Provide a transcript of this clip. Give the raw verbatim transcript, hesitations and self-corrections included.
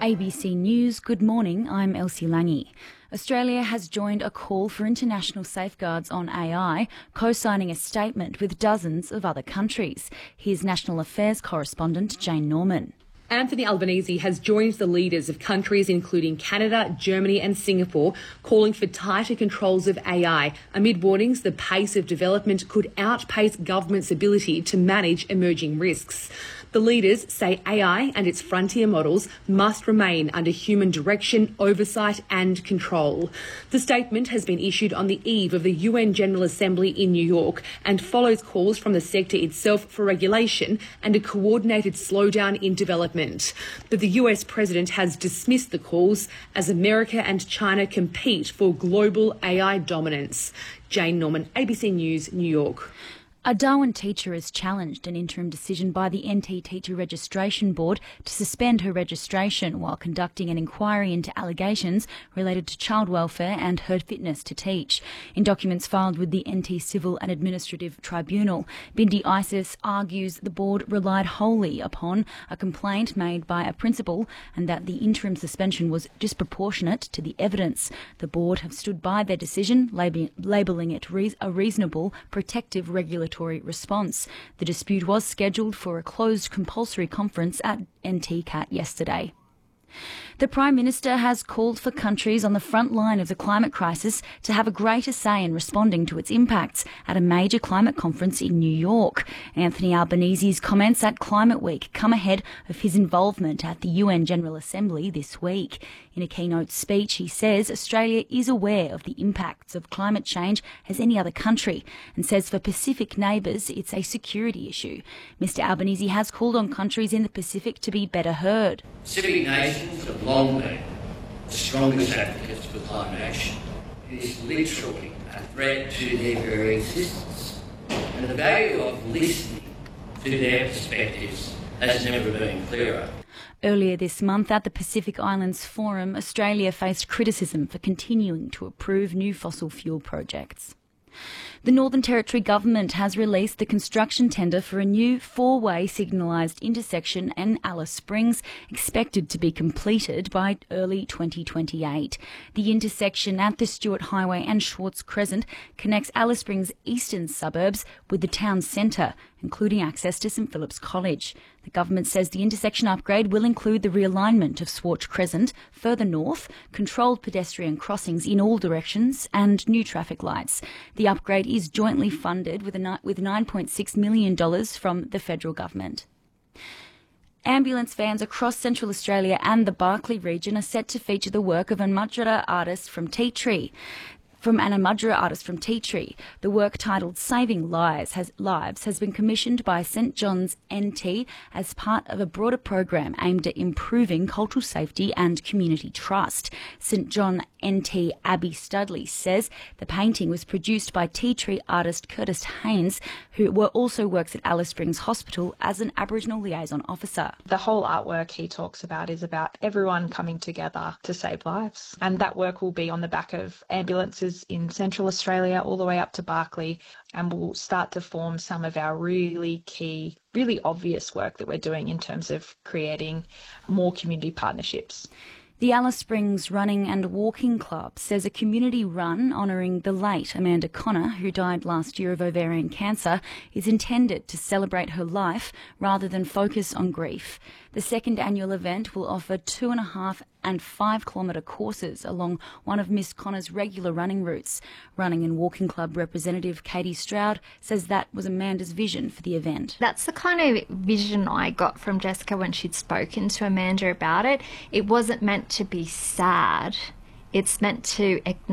A B C News, good morning, I'm Elsie Lange. Australia has joined a call for international safeguards on A I, co-signing a statement with dozens of other countries. Here's National Affairs correspondent Jane Norman. Anthony Albanese has joined the leaders of countries including Canada, Germany and Singapore, calling for tighter controls of A I, amid warnings the pace of development could outpace governments' ability to manage emerging risks. The leaders say A I and its frontier models must remain under human direction, oversight and control. The statement has been issued on the eve of the U N General Assembly in New York and follows calls from the sector itself for regulation and a coordinated slowdown in development. But the U S President has dismissed the calls as America and China compete for global A I dominance. Jane Norman, A B C News, New York. A Darwin teacher has challenged an interim decision by the N T Teacher Registration Board to suspend her registration while conducting an inquiry into allegations related to child welfare and her fitness to teach. In documents filed with the N T Civil and Administrative Tribunal, Bindi Isis argues the board relied wholly upon a complaint made by a principal and that the interim suspension was disproportionate to the evidence. The board have stood by their decision, labelling it a reasonable, protective regulatory response. The dispute was scheduled for a closed compulsory conference at N T C A T yesterday. The Prime Minister has called for countries on the front line of the climate crisis to have a greater say in responding to its impacts at a major climate conference in New York. Anthony Albanese's comments at Climate Week come ahead of his involvement at the U N General Assembly this week. In a keynote speech, he says Australia is aware of the impacts of climate change as any other country and says for Pacific neighbours it's a security issue. Mister Albanese has called on countries in the Pacific to be better heard. Pacific nations have long been the strongest advocates for climate action. It is literally a threat to their very existence. And the value of listening to their perspectives has never been clearer. Earlier this month at the Pacific Islands Forum, Australia faced criticism for continuing to approve new fossil fuel projects. The Northern Territory Government has released the construction tender for a new four-way signalised intersection in Alice Springs, expected to be completed by early twenty twenty-eight. The intersection at the Stewart Highway and Schwartz Crescent connects Alice Springs' eastern suburbs with the town centre, including access to St Philip's College. The government says the intersection upgrade will include the realignment of Schwartz Crescent further north, controlled pedestrian crossings in all directions and new traffic lights. The upgrade is jointly funded with, a, with nine point six million dollars from the federal government. Ambulance vans across Central Australia and the Barkly region are set to feature the work of a Madura artist from Tea Tree. From an Amadra artist from Tea Tree. The work titled Saving Lives has, Lives has been commissioned by St John's N T as part of a broader program aimed at improving cultural safety and community trust. St John N T Abby Studley says the painting was produced by Tea Tree artist Curtis Haynes, who also works at Alice Springs Hospital as an Aboriginal liaison officer. The whole artwork he talks about is about everyone coming together to save lives. And that work will be on the back of ambulances in Central Australia all the way up to Barkly, and we'll start to form some of our really key, really obvious work that we're doing in terms of creating more community partnerships. The Alice Springs Running and Walking Club says a community run honouring the late Amanda Connor, who died last year of ovarian cancer, is intended to celebrate her life rather than focus on grief. The second annual event will offer two and a half and five kilometre courses along one of Miss Connor's regular running routes. Running and Walking Club representative Katie Stroud says that was Amanda's vision for the event. That's the kind of vision I got from Jessica when she'd spoken to Amanda about it. It wasn't meant to be sad. It's meant to acknowledge